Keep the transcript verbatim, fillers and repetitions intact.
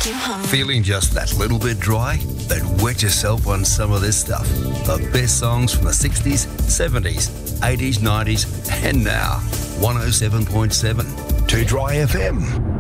you home. Feeling just that little bit dry? Then wet yourself on some of this stuff. The best songs from the sixties, seventies, eighties, nineties, and now. one oh seven point seven. To Dry F M.